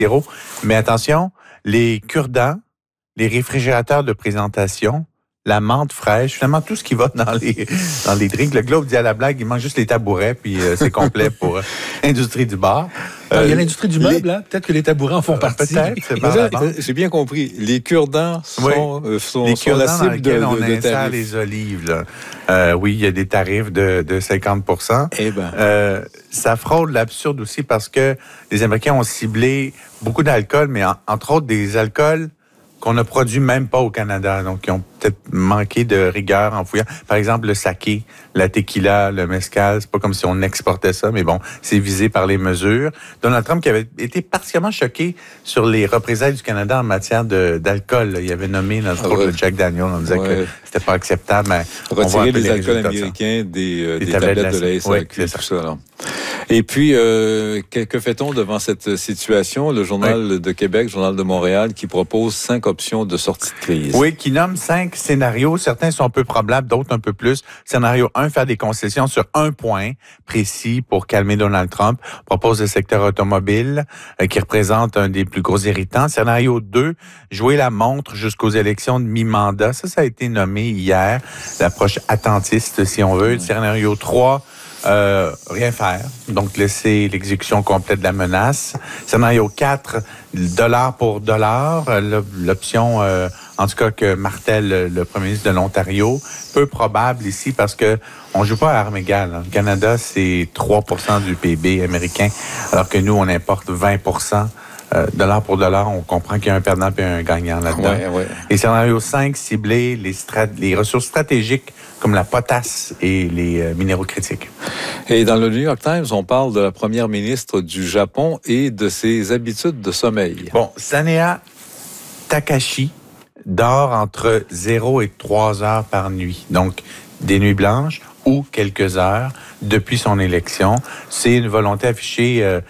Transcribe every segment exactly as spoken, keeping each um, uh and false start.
zéro. Mais attention, les cure-dents, les réfrigérateurs de présentation, la menthe fraîche, finalement tout ce qui va dans les dans les drinks. Le Globe dit à la blague, il manque juste les tabourets, puis euh, c'est complet pour euh, l'industrie du bar. Euh, il y a l'industrie du meuble, les... hein? Peut-être que les tabourets en font partie. Peut-être, c'est par j'ai bien compris. Les cure-dents sont, oui. euh, sont, les sont la cible de, de, on de insère tarifs. les olives. Là. Euh, oui, il y a des tarifs de, de cinquante pour cent. Eh ben. euh, ça fraude l'absurde aussi parce que les Américains ont ciblé beaucoup d'alcool, mais en, entre autres des alcools qu'on ne produit même pas au Canada, donc qui ont peut-être manqué de rigueur en fouillant. Par exemple, le saké, la tequila, le mezcal, c'est pas comme si on exportait ça, mais bon, c'est visé par les mesures. Donald Trump qui avait été particulièrement choqué sur les représailles du Canada en matière de, d'alcool. Il avait nommé notre rôle de Jack Daniel, on disait ouais. que c'était pas acceptable, mais retirer les, les alcools américains des, euh, des, des tablettes, tablettes de la S A Q, oui, tout ça. ça Et puis, euh, que, que fait-on devant cette situation? Le Journal oui. de Québec, le Journal de Montréal, qui propose cinq options de sortie de crise. Oui, qui nomme cinq scénarios. Certains sont peu probables, d'autres un peu plus. Scénario un, faire des concessions sur un point précis pour calmer Donald Trump. On propose le secteur automobile, euh, qui représente un des plus gros irritants. Scénario deux, jouer la montre jusqu'aux élections de mi-mandat. Ça, ça a été nommé hier. L'approche attentiste, si on veut. Mmh. Scénario trois, Euh, rien faire. Donc, laisser l'exécution complète de la menace. Scénario quatre, dollar pour dollar. L'option, euh, en tout cas, que martèle le premier ministre de l'Ontario. Peu probable ici parce que on joue pas à armes égales. Le Canada, c'est trois pour cent du P I B américain, alors que nous, on importe vingt pour cent. Euh, dollar pour dollar, on comprend qu'il y a un perdant et un gagnant là-dedans. Ouais, ouais. Et scénario cinq, cibler les, strat- les ressources stratégiques comme la potasse et les euh, minéraux critiques. Et dans le New York Times, on parle de la première ministre du Japon et de ses habitudes de sommeil. Bon, Sanea Takahashi dort entre zéro et trois heures par nuit. Donc, des nuits blanches ou quelques heures depuis son élection. C'est une volonté affichée euh,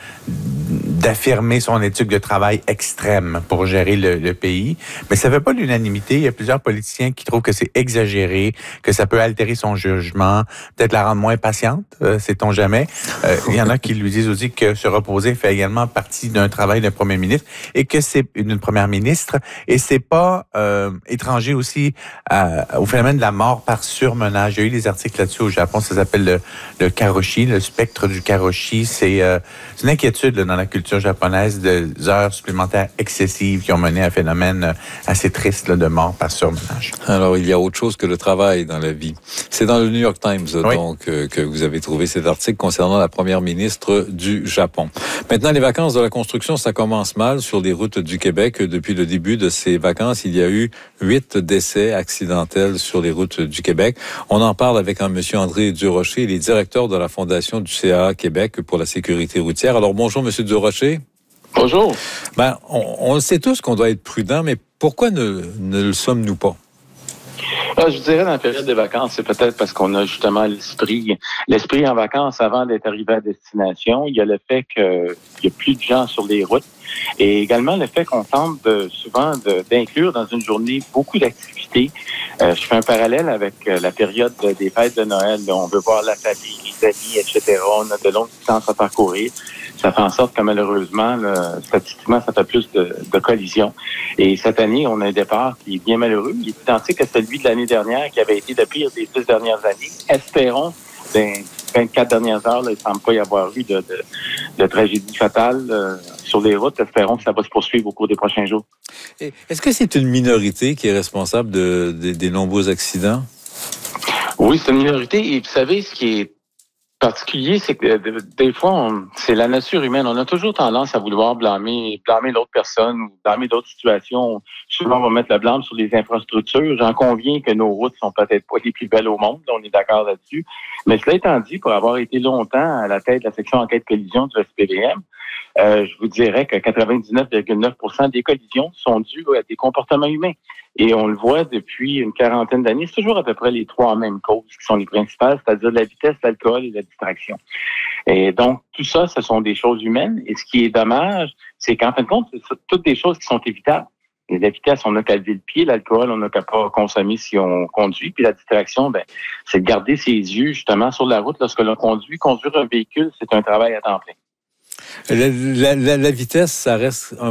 d'affirmer son éthique de travail extrême pour gérer le, le pays. Mais ça ne fait pas l'unanimité. Il y a plusieurs politiciens qui trouvent que c'est exagéré, que ça peut altérer son jugement, peut-être la rendre moins patiente, euh, sait-on jamais. Euh, il y en a qui lui disent aussi que se reposer fait également partie d'un travail d'un premier ministre et que c'est une première ministre. Et c'est pas euh, étranger aussi à, au phénomène de la mort par surmenage. Il y a eu des articles là-dessus au Japon. Ça s'appelle le, le karoshi, le spectre du karoshi. C'est, euh, c'est une inquiétude là, dans la culture japonaise des heures supplémentaires excessives qui ont mené à un phénomène assez triste là, de mort par surmenage. Alors, il y a autre chose que le travail dans la vie. C'est dans le New York Times, oui. donc, euh, que vous avez trouvé cet article concernant la première ministre du Japon. Maintenant, les vacances de la construction, ça commence mal sur les routes du Québec. Depuis le début de ces vacances, il y a eu huit décès accidentels sur les routes du Québec. On en parle avec un monsieur André Durocher, il est directeur de la Fondation du C A A Québec pour la sécurité routière. Alors, bonjour, monsieur Durocher. Bonjour. Ben, on, on le sait tous qu'on doit être prudent, mais pourquoi ne, ne le sommes-nous pas? Ah, je dirais dans la période des vacances, c'est peut-être parce qu'on a justement l'esprit, l'esprit en vacances avant d'être arrivé à destination. Il y a le fait qu'il y a plus de gens sur les routes et également le fait qu'on tente de, souvent de, d'inclure dans une journée beaucoup d'activités. Euh, je fais un parallèle avec la période des fêtes de Noël. Là, on veut voir la famille, les amis, et cetera. On a de longues distances à parcourir. Ça fait en sorte que malheureusement, là, statistiquement, ça fait plus de, de collisions. Et cette année, on a un départ qui est bien malheureux. Il est identique à celui de l'année dernière, qui avait été le pire des dix dernières années. Espérons, dans vingt-quatre dernières heures, là, il ne semble pas y avoir eu de, de, de tragédie fatale euh, sur les routes. Espérons que ça va se poursuivre au cours des prochains jours. Est-ce que c'est une minorité qui est responsable de, de, des nombreux accidents? Oui, c'est une minorité. Et vous savez, ce qui est particulier, c'est que des fois, on, c'est la nature humaine. On a toujours tendance à vouloir blâmer, blâmer l'autre personne ou blâmer d'autres situations. Souvent, on va mettre le blâme sur les infrastructures. J'en conviens que nos routes sont peut-être pas les plus belles au monde. On est d'accord là-dessus. Mais cela étant dit, pour avoir été longtemps à la tête de la section enquête collision du S P V M, euh, je vous dirais que quatre-vingt-dix-neuf virgule neuf pour cent des collisions sont dues à des comportements humains. Et on le voit depuis une quarantaine d'années, c'est toujours à peu près les trois mêmes causes qui sont les principales, c'est-à-dire la vitesse, l'alcool et la distraction. Et donc, tout ça, ce sont des choses humaines. Et ce qui est dommage, c'est qu'en fin de compte, c'est toutes des choses qui sont évitables. Et la vitesse, on n'a qu'à lever le pied. L'alcool, on n'a qu'à pas consommer si on conduit. Puis la distraction, ben, c'est de garder ses yeux justement sur la route lorsque l'on conduit. Conduire un véhicule, c'est un travail à temps plein. La, la, la, la vitesse, ça reste un